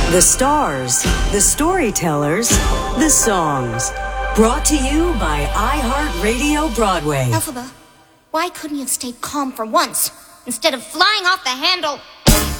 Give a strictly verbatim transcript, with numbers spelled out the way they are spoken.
The stars, the storytellers, the songs. Brought to you by iHeartRadio Broadway. Elphaba, why couldn't you have stayed calm for once instead of flying off the handle?